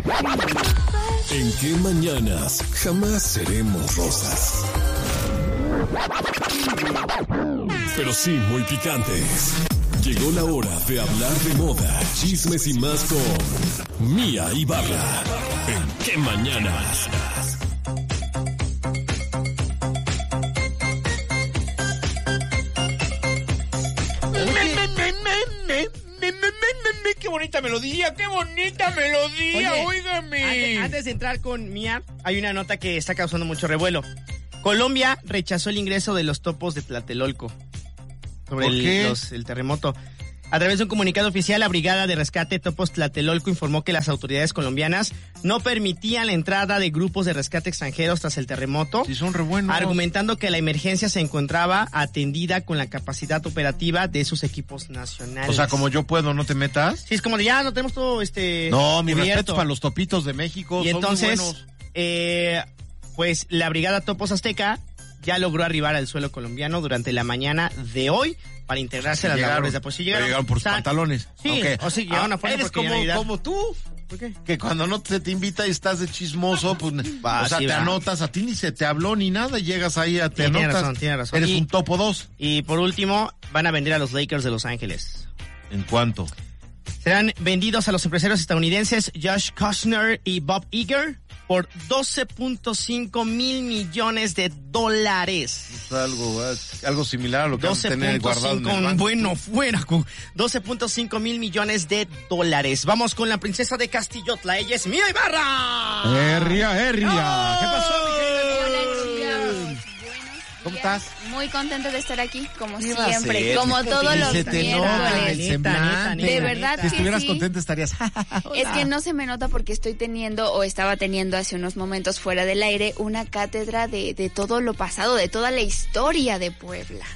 ¿En qué mañanas jamás seremos rosas? Pero sí muy picantes. Llegó la hora de hablar de moda, chismes y más con Mía Ibarra. ¿En qué mañanas? ¡Qué bonita melodía! ¡Qué bonita melodía! Oye, ¡Óigame! Antes de entrar con Mía, hay una nota que está causando mucho revuelo. Colombia rechazó el ingreso de los topos de Tlatelolco sobre el terremoto. A través de un comunicado oficial, la Brigada de Rescate Topos Tlatelolco informó que las autoridades colombianas no permitían la entrada de grupos de rescate extranjeros tras el terremoto, Sí, son re buenos. argumentando que la emergencia se encontraba atendida con la capacidad operativa de sus equipos nacionales. O sea, como yo puedo, ¿no te metas? Sí, es como de ya no tenemos todo No, mi cubierto. respeto para los topitos de México. Y son entonces, muy buenos. pues la Brigada Topos Azteca ya logró arribar al suelo colombiano durante la mañana de hoy para integrarse a las labores de apoyo. Llegaron por sus pantalones. Sí, Okay. o sí, llegaron afuera Eres porque ya como tú. ¿Por qué? Que cuando no se te invita y estás de chismoso, pues, o sea, sí, te va. anotas, a ti ni se te habló ni nada, y llegas ahí a te Tiene anotas. tiene razón. Eres Y- un topo 2. Y por último, van a vender a los Lakers de Los Ángeles. ¿En cuánto? Serán vendidos a los empresarios estadounidenses Josh Kushner y Bob Iger por $12.5 mil millones. Es algo similar a lo que vamos a tener guardado en el banco. Bueno, fuera con $12.5 mil millones. Vamos con la princesa de Castillotla, ella es Mía Ibarra. Herria. ¿Qué pasó, mi querida? Hola, chicos. Buenos ¿Cómo días. estás? Muy contenta de estar aquí, como ¿Qué va a siempre, ser? como todos los Se te nota el miércoles. semblante. De verdad Si que estuvieras sí. contenta estarías... Es que no se me nota porque estaba teniendo hace unos momentos fuera del aire una cátedra de todo lo pasado, de toda la historia de Puebla.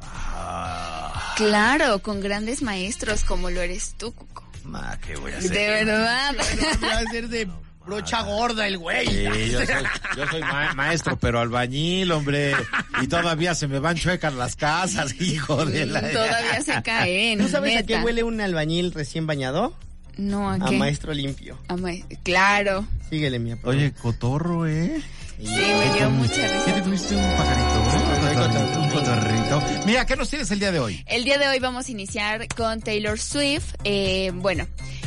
Claro, con grandes maestros como lo eres tú, Cuco. ¿Qué voy a hacer? De verdad. Va a ser de brocha gorda el güey. Sí, yo soy maestro, pero albañil, hombre. Y todavía se me van chuecas las casas, hijo de la... Todavía se caen. ¿Tú sabes a neta. qué huele un albañil recién bañado? No, ¿a A qué? maestro limpio. Claro. Síguele, Mía. por Oye, cotorro, ¿eh? Sí, me dio mucha risa. ¿Qué te comiste? Un pajarito, un cotorrito. Mira, ¿qué nos tienes el día de hoy? El día de hoy vamos a iniciar con Taylor Swift. Bueno,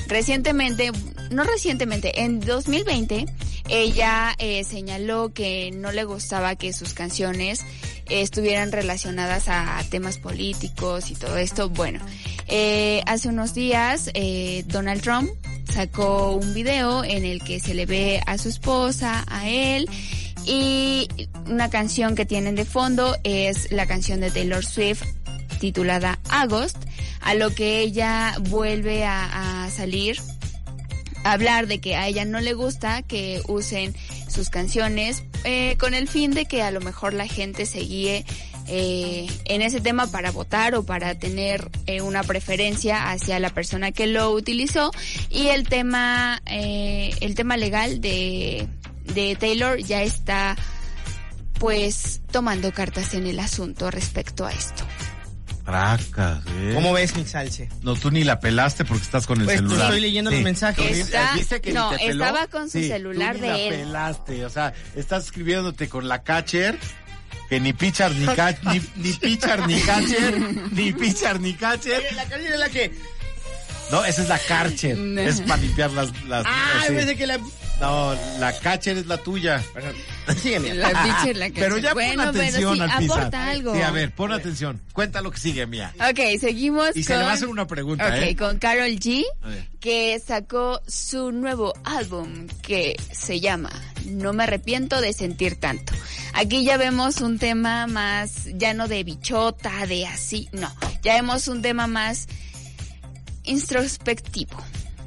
en 2020, ella señaló que no le gustaba que sus canciones estuvieran relacionadas a temas políticos y todo esto. Bueno, hace unos días Donald Trump sacó un video en el que se le ve a su esposa, a él, y una canción que tienen de fondo es la canción de Taylor Swift titulada August, a lo que ella vuelve a salir a hablar de que a ella no le gusta que usen sus canciones con el fin de que a lo mejor la gente se guíe en ese tema para votar o para tener una preferencia hacia la persona que lo utilizó. Y el tema legal de Taylor ya está pues tomando cartas en el asunto respecto a esto. Fracas, ¿eh? ¿Cómo ves, Mixalce? No, tú ni la pelaste porque estás con el Pues celular. estoy leyendo los mensajes. ¿Viste que ni No, te peló? estaba con su celular tú ni de la él. pelaste, o sea, estás escribiéndote con la catcher, que ni pitcher ni catcher, ni pitcher ni catcher, ni pitcher ni catcher. La calle es la que... No, esa es la Karcher, es para limpiar las Ah, sí. pensé que la... No, la catcher es la tuya. Sigue, Mía. La pitcher, la Pero ya bueno, pon atención pero sí, al pisar. aporta algo. Sí, a ver, pon atención. Cuenta lo que sigue, Mía. Ok, seguimos Y se le va a hacer una pregunta, Ok, con Karol G, A ver. que sacó su nuevo álbum que se llama No me arrepiento de sentir tanto. Aquí ya vemos un tema más, ya no de bichota, de así, no. Ya vemos un tema más introspectivo.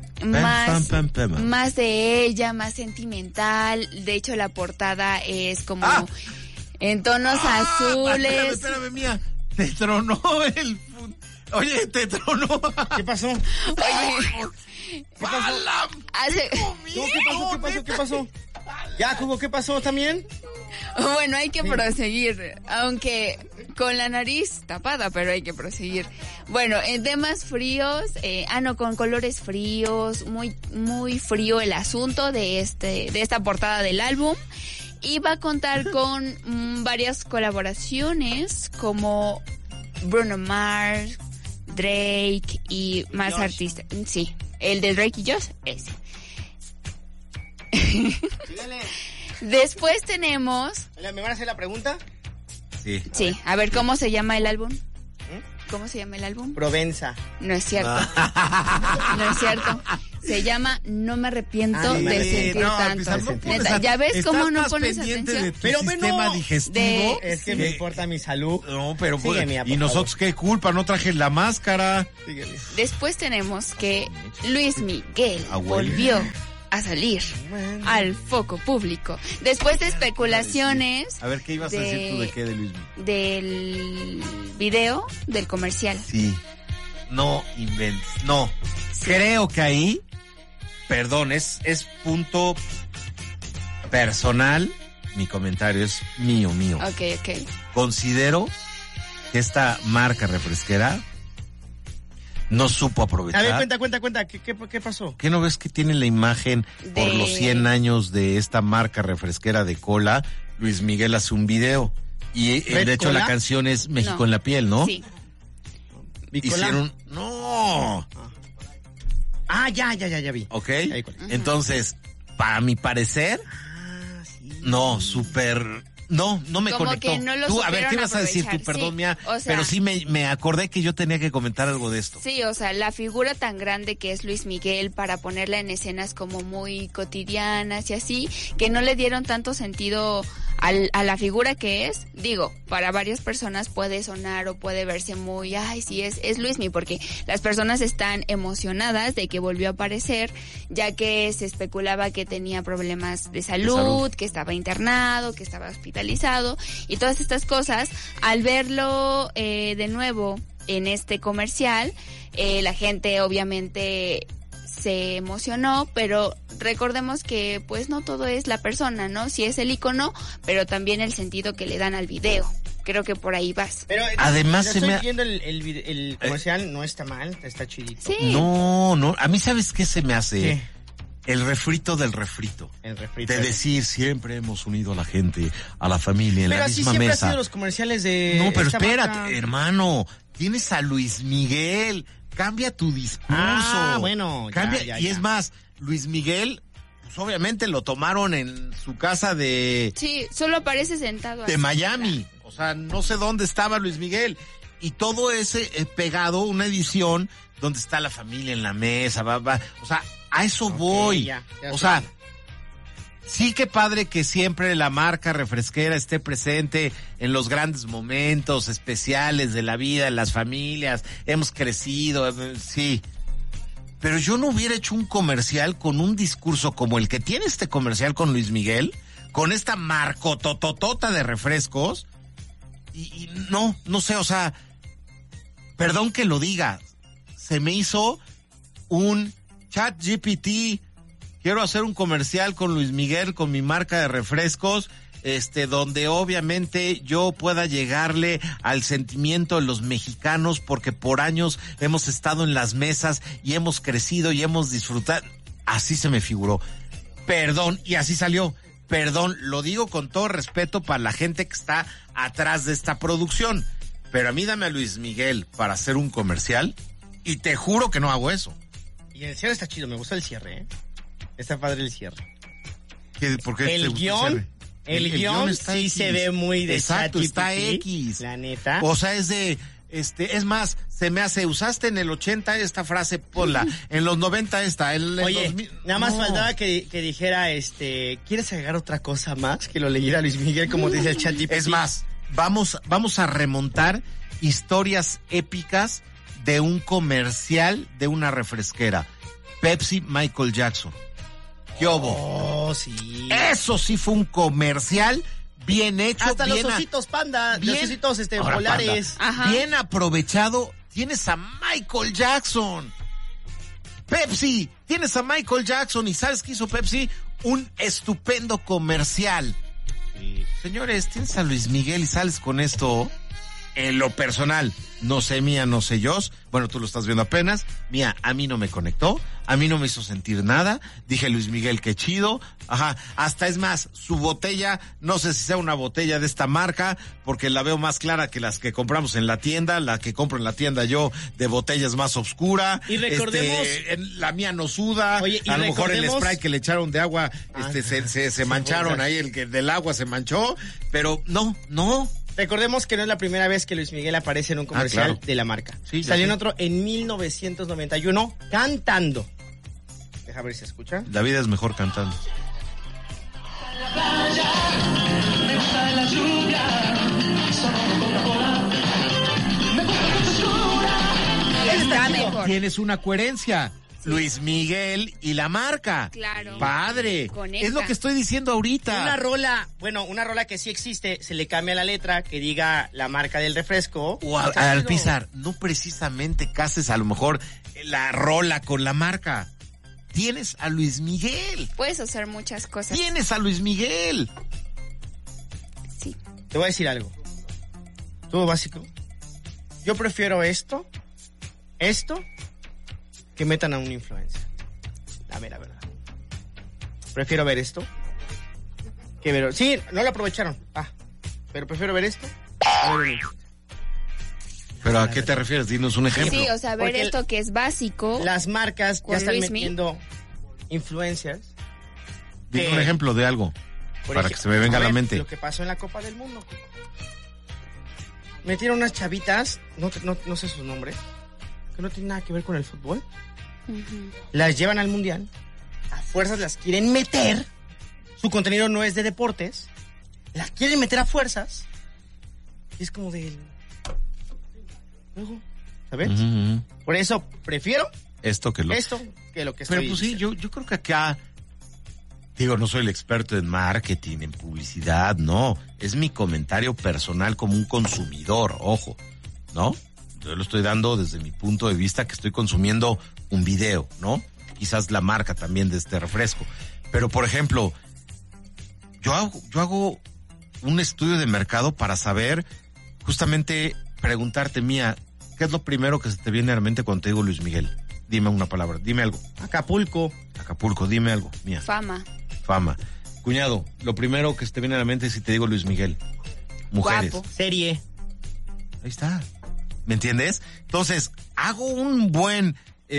Más de ella, más sentimental. De hecho, la portada es como en tonos azules. Espérame, Mía. Te tronó el... Oye, te tronó. ¿Qué pasó? Oye, ¿Qué pasó? ¿Qué pasó? Ya, Hugo, ¿qué pasó también? bueno, hay que proseguir, aunque con la nariz tapada, pero hay que proseguir. Bueno, en temas fríos, con colores fríos, muy, muy frío el asunto de esta portada del álbum. Y va a contar con varias colaboraciones como Bruno Mars, Drake y más Josh. artistas. Sí, el de Drake y Josh, ese. Sígale. Después tenemos... ¿Me van a hacer la pregunta? Sí. Sí, a ver, ¿cómo se llama el álbum? ¿Cómo se llama el álbum? Provenza. No es cierto. No es cierto. Se llama No me arrepiento de sentir tanto. Neta, ¿ya ves cómo no pones atención? De tu sistema digestivo. Es que me importa mi salud. No, pero Sigue, mía, por ¿y nosotros qué culpa? No traje la máscara. Síguele. Después tenemos que Luis Miguel Abuelo. volvió a salir al foco público. Después de especulaciones A ver, ¿qué ibas a decir tú de qué de Luis Miguel? del video, del comercial. Sí. No inventes. No. Creo que ahí, perdón, es punto personal. Mi comentario es mío. Ok. Considero que esta marca refresquera no supo aprovechar. A ver, cuenta. ¿Qué pasó? ¿Qué no ves que tiene la imagen por De- los 100 años de esta marca refresquera de cola? Luis Miguel hace un video. Y ¿Red de hecho Cola? la canción es México No. en la piel, ¿no? Sí. ¿Bicola? Hicieron... ¡No! Ah, ya vi. ¿Ok? Ahí, ¿cuál? Entonces, para mi parecer, Ah, sí. no, súper... No me Como conectó. que no lo Tú, a ver, ¿qué supieron ibas a decir tú? aprovechar, Perdón, sí. mía, O sea- pero sí me acordé que yo tenía que comentar algo de esto. Sí, o sea, la figura tan grande que es Luis Miguel para ponerla en escenas como muy cotidianas y así, que no le dieron tanto sentido a la figura que es. Digo, para varias personas puede sonar o puede verse muy, ay, sí, es Luismi, porque las personas están emocionadas de que volvió a aparecer, ya que se especulaba que tenía problemas de salud, que estaba internado, que estaba hospitalizado y todas estas cosas. Al verlo de nuevo en este comercial, la gente obviamente se emocionó, pero recordemos que pues no todo es la persona, ¿no? Sí es el icono, pero también el sentido que le dan al video. Creo que por ahí vas. Pero Además, yo se estoy me ha- viendo el comercial, no está mal, está chidito. Sí. No, a mí ¿sabes qué se me hace? ¿Qué? El refrito del refrito. El refrito. De decir, siempre hemos unido a la gente, a la familia, en Pero la así misma siempre mesa. han sido los comerciales de No, pero esta espérate, marca. hermano. Tienes a Luis Miguel. Cambia tu discurso. Ah, bueno, ya, Cambia. ya, Y ya. es más, Luis Miguel, pues obviamente lo tomaron en su casa de Sí, solo aparece sentado así. Miami. O sea, no sé dónde estaba Luis Miguel. Y todo ese pegado, una edición donde está la familia en la mesa, va. O sea, a eso Ok, voy. ya O sé. sea, sí que padre que siempre la marca refresquera esté presente en los grandes momentos especiales de la vida, en las familias. Hemos crecido, sí. Pero yo no hubiera hecho un comercial con un discurso como el que tiene este comercial con Luis Miguel, con esta marcotototota de refrescos. Y no sé, o sea, perdón que lo diga, se me hizo un chat GPT. Quiero hacer un comercial con Luis Miguel, con mi marca de refrescos, donde obviamente yo pueda llegarle al sentimiento de los mexicanos, porque por años hemos estado en las mesas y hemos crecido y hemos disfrutado. Así se me figuró. Perdón, y así salió. Perdón, lo digo con todo respeto para la gente que está atrás de esta producción. Pero a mí dame a Luis Miguel para hacer un comercial y te juro que no hago eso. Y el cierre está chido, me gustó el cierre, ¿eh? Está padre el cierre. ¿Por qué te El gusta guión, cierre? el guión está sí X. se ve muy de Exacto, ChatGPT, está X. la neta. O sea, es de, es más, se me hace, usaste en el 80 esta frase, ponla, en los 90 esta, en el Oye, 2000. nada más No. faltaba que dijera, ¿quieres agregar otra cosa más? Que lo leyera Luis Miguel, como dice el ChatGPT. Es más, vamos a remontar historias épicas de un comercial de una refresquera. Pepsi, Michael Jackson. ¿Qué hubo? Oh, sí. Eso sí fue un comercial bien hecho. Hasta los bien ositos panda, bien- los ositos Ahora, polares. panda, Ajá. bien aprovechado. Tienes a Michael Jackson. Pepsi, tienes a Michael Jackson. ¿Y sabes qué hizo Pepsi? Un estupendo comercial. Señores, tienes a Luis Miguel y sales con esto. en lo personal, no sé Mía, no sé Jos, bueno, tú lo estás viendo apenas, Mía, a mí no me conectó, a mí no me hizo sentir nada, dije Luis Miguel, qué chido, ajá, hasta es más, su botella, no sé si sea una botella de esta marca, porque la veo más clara que las que compramos en la tienda, la que compro en la tienda yo, de botella es más oscura, y recordemos, la mía no suda, oye, y a lo mejor el spray que le echaron de agua, se mancharon ahí, el que del agua se manchó, pero no. Recordemos que no es la primera vez que Luis Miguel aparece en un comercial claro. de la marca. Sí, salió en otro en 1991 cantando. Deja ver si se escucha. La vida es mejor cantando. Está mejor. Tienes una coherencia. Sí. Luis Miguel y la marca. Claro. Padre. Conecta. Es lo que estoy diciendo ahorita. Una rola que sí existe, se le cambia la letra, que diga la marca del refresco. O al Pizar, no precisamente cases a lo mejor la rola con la marca. Tienes a Luis Miguel. Puedes hacer muchas cosas. Tienes a Luis Miguel. Sí. Te voy a decir algo. Todo básico. Yo prefiero esto, que metan a un influencer. La mera verdad. Prefiero ver esto que ver... Sí, no lo aprovecharon. Pero prefiero ver esto a ver un influencer. ¿Pero a qué te refieres? Dinos un ejemplo. Sí, o sea, ver porque esto que es básico. Las marcas ya están metiendo influencers. Dime un ejemplo de algo para que se me venga a la mente. Lo que pasó en la Copa del Mundo. Metieron unas chavitas, no sé sus nombres, que no tienen nada que ver con el fútbol. Uh-huh. Las llevan al mundial, a fuerzas las quieren meter. Su contenido no es de deportes, las quieren meter a fuerzas. Y es como de... ¿Sabes? Uh-huh. Por eso prefiero esto que lo que estoy Pero pues sí, yo creo que acá, digo, no soy el experto en marketing, en publicidad, no. Es mi comentario personal como un consumidor, ojo, ¿no? Yo lo estoy dando desde mi punto de vista que estoy consumiendo un video, ¿no? Quizás la marca también de este refresco. Pero, por ejemplo, yo hago un estudio de mercado para saber, justamente preguntarte, Mía, ¿qué es lo primero que se te viene a la mente cuando te digo Luis Miguel? Dime una palabra, dime algo. Acapulco, dime algo, Mía. Fama. Cuñado, lo primero que se te viene a la mente si te digo Luis Miguel. Mujeres. Guapo. Serie. Ahí está. ¿Me entiendes? Entonces, hago un buen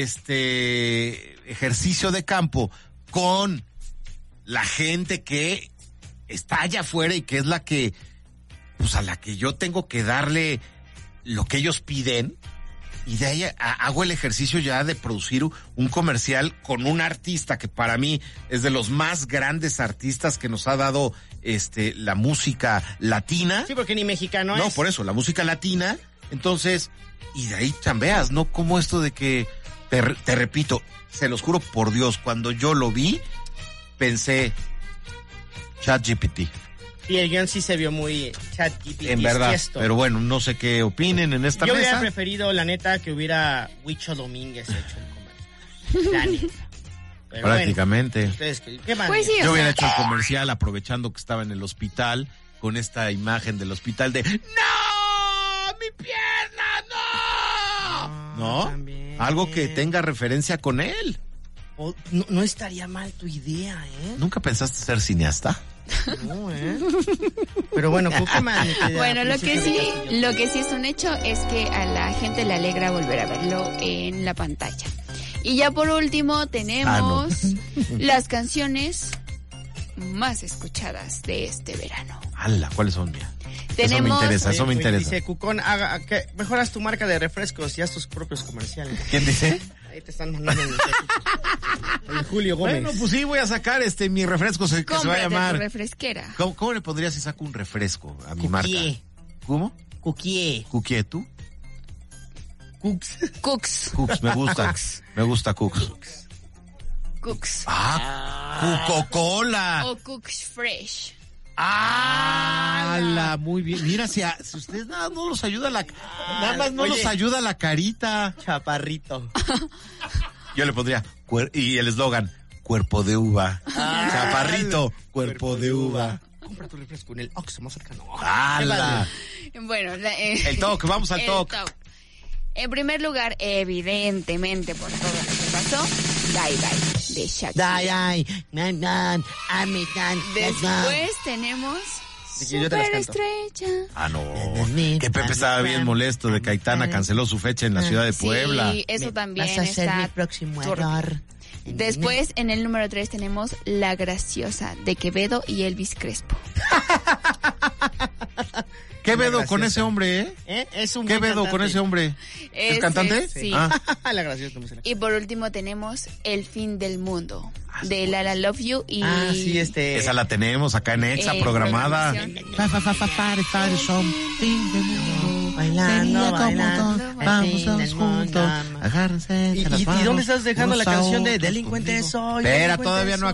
ejercicio de campo con la gente que está allá afuera y que es la que, pues a la que yo tengo que darle lo que ellos piden. Y de ahí hago el ejercicio ya de producir un comercial con un artista que para mí es de los más grandes artistas que nos ha dado la música latina. Sí, porque ni mexicano es. No, por eso, la música latina. Entonces, y de ahí chambeas, ¿no? Como esto de que, te repito, se los juro por Dios, cuando yo lo vi, pensé, ChatGPT. Y el guión sí se vio muy ChatGPT. En verdad, pero bueno, no sé qué opinen en esta mesa. Yo hubiera preferido, la neta, que hubiera Huicho Domínguez hecho el comercial. La neta. Pero prácticamente. Bueno, ¿qué más? Pues sí, yo hubiera hecho el comercial aprovechando que estaba en el hospital, con esta imagen del hospital de ¡no! ¡Mi pierna, no! ¿No? También. Algo que tenga referencia con él. No estaría mal tu idea, ¿eh? ¿Nunca pensaste ser cineasta? No, Pero bueno, ¿qué más? Bueno, lo que sí es un hecho es que a la gente le alegra volver a verlo en la pantalla. Y ya por último tenemos las canciones más escuchadas de este verano. ¡Hala! ¿Cuáles son, Mía? Tenemos... Eso me interesa. Dice Cucón, mejoras tu marca de refrescos y haz tus propios comerciales. ¿Quién dice? Ahí te están mandando el Julio Gómez. Bueno, pues sí, voy a sacar mi refresco que se va a llamar. Tu refresquera. ¿Cómo le pondría si saco un refresco a mi marca? ¿Cómo? Cookie. ¿Cookie tú? Cooks, me gusta. Me gusta Cooks. Coca-Cola. O Cooks Fresh. Muy bien. Mira, si ustedes nada no los ayuda los ayuda la carita. Chaparrito. Yo le pondría y el eslogan, cuerpo de uva. Chaparrito, cuerpo de uva. Compra tu refresco en el Oxxo más cercano. ¡Hala! Bueno, El TOC, vamos al TOC. En primer lugar, evidentemente, por todo lo que pasó, Die Die de Shakira. Después tenemos Superestrella. Ah, no. Que Pepe estaba bien molesto de que Aitana canceló su fecha en la ciudad de Puebla. Sí, eso también está mi próximo error. Después, en el número 3 tenemos La Graciosa de Quevedo y Elvis Crespo. ¿Qué vedo con ese hombre, Es un ¿Qué buen vedo con cantante. ese hombre? ¿Es cantante? Sí. Ah. La graciosa música. Y por último tenemos El Fin del Mundo de Lala Love You y... Esa la tenemos acá en Exa programada. Bailando, vamos todos juntos, agárrense. ¿Y dónde estás dejando la canción de Delincuente Soy? Espera, todavía no